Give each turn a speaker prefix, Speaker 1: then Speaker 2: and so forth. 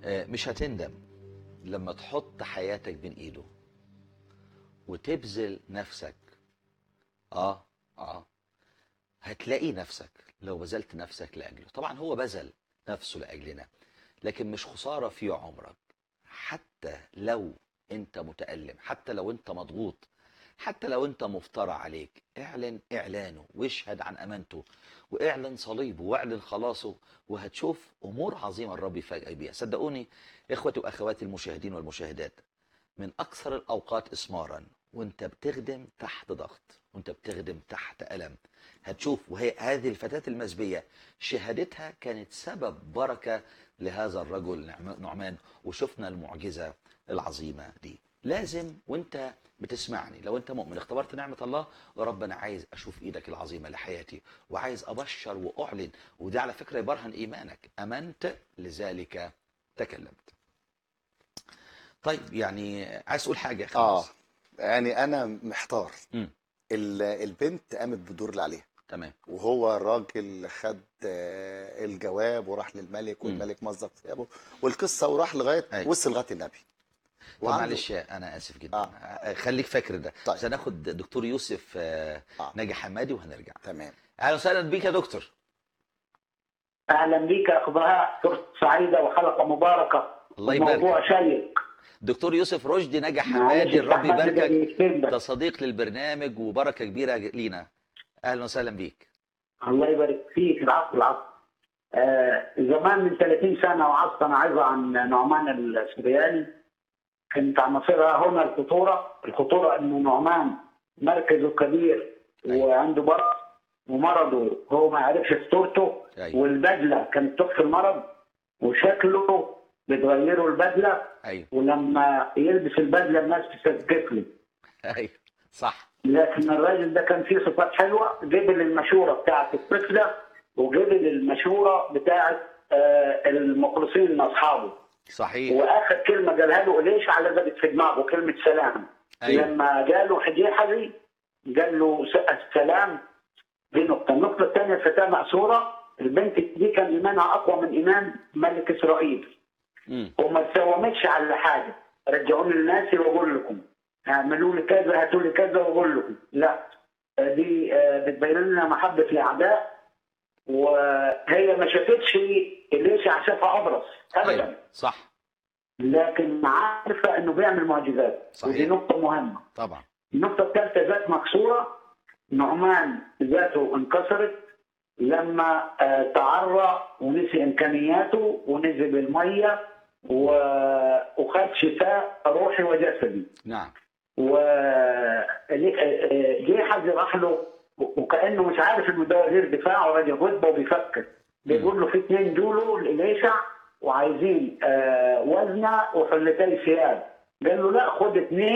Speaker 1: مش هتندم لما تحط حياتك بين ايده وتبذل نفسك. اه اه هتلاقي نفسك لو بذلت نفسك لاجله. طبعا هو بذل نفسه لاجلنا، لكن مش خسارة في عمرك. حتى لو انت متألم، حتى لو انت مضغوط، حتى لو انت مفترى عليك، اعلن اعلانه واشهد عن امانته، واعلن صليبه واعلن خلاصه، وهتشوف امور عظيمة الرب يفاجئك بيها. صدقوني اخوتي واخواتي المشاهدين والمشاهدات، من اكثر الاوقات اثمارا وانت بتخدم تحت ضغط، وانت بتخدم تحت الم، هتشوف. وهي هذه الفتاة المزبية شهادتها كانت سبب بركة لهذا الرجل نعمان، وشفنا المعجزة العظيمة دي. لازم وانت بتسمعني، لو انت مؤمن اختبرت نعمة الله، رب انا عايز اشوف ايدك العظيمة لحياتي، وعايز ابشر واعلن. ودي على فكرة يبرهن ايمانك، امنت لذلك تكلمت. طيب يعني عايز تقول حاجة يا خميس؟
Speaker 2: يعني انا محتار.
Speaker 1: امم
Speaker 2: البنت قامت بالدور اللي عليها،
Speaker 1: تمام.
Speaker 2: وهو الراجل خد الجواب وراح للملك،
Speaker 1: امم
Speaker 2: والملك مزق ثيابه والقصه، وراح لغايه
Speaker 1: اي.
Speaker 2: وصل لغايه النبي
Speaker 1: طب
Speaker 2: وعنده.
Speaker 1: معلش انا اسف جدا،
Speaker 2: اه
Speaker 1: خليك فاكر ده.
Speaker 2: طيب.
Speaker 1: بس هناخد دكتور يوسف
Speaker 2: اه
Speaker 1: ناجي حمادي وهنرجع.
Speaker 2: تمام.
Speaker 1: اهلا وسهلا بيك يا دكتور.
Speaker 3: اهلا بيك يا اخ بهاء، فرصه سعيده وحلقه مباركه
Speaker 1: الله
Speaker 3: وموضوع
Speaker 1: يباركك.
Speaker 3: شيق.
Speaker 1: دكتور يوسف رشدي ناجي
Speaker 3: معلش
Speaker 1: حمادي، الرب
Speaker 3: استحملت
Speaker 1: يباركك.
Speaker 3: دقيقتين
Speaker 1: ده
Speaker 3: بس.
Speaker 1: صديق للبرنامج وبركه كبيره لينا. اهلا وسهلا بيك.
Speaker 3: الله يبارك فيك. العفو العفو. زمان من 30 سنه وعظت انا عظه عن نعمان السرياني، كنت عم اصيرها هنا الخطوره انه نعمان مركزه كبير
Speaker 1: أيوة.
Speaker 3: وعنده برد ومرضه هو ما عرفش خطورته.
Speaker 1: أيوة.
Speaker 3: والبدله كانت تخفي المرض وشكله بتغيره البدله،
Speaker 1: ايوه
Speaker 3: ولما يلبس البدله الناس تسقف له.
Speaker 1: ايوه صح.
Speaker 3: لكن الراجل ده كان فيه صفات حلوه، قبل المشوره بتاعت الطفله وقبل المشوره بتاعت المخلصين من اصحابه.
Speaker 1: صحيح.
Speaker 3: واخر كلمه قالها له ليش علقت في دماغه كلمه سلام.
Speaker 1: أيوة.
Speaker 3: لما قالوا حجي قال له السلام. دي نقطه. النقطه الثانيه الفتاه مأسوره، البنت دي كان ايمانها اقوى من ايمان ملك اسرائيل، وما تساومتش على حاجه. رجعوني لناسي واقول لكم، اعملوا لي كذا هاتوا لي كذا واقول لكم. لا، دي بتبين لنا محبه الاعداء، وهي ما شافتش اليشع شافها ابرص ابدا.
Speaker 1: أيوة. صح.
Speaker 3: لكن عارفه انه بيعمل معجزات.
Speaker 1: صحيح.
Speaker 3: ودي نقطه مهمه.
Speaker 1: طبعا.
Speaker 3: النقطه الثالثه ذات مكسوره. نعمان ذاته انكسرت لما تعرى ونسي امكانياته ونزل الميه وخد شفاء روحي وجسدي.
Speaker 1: نعم.
Speaker 3: جيحظ راح له وكانه مش عارف انه ده وزير دفاع وراجل غضبه وبيفكر. بيقول له في 2 جولو لإليشع وعايزين وزنه وحلتي ثياب. قال له لا، خد 2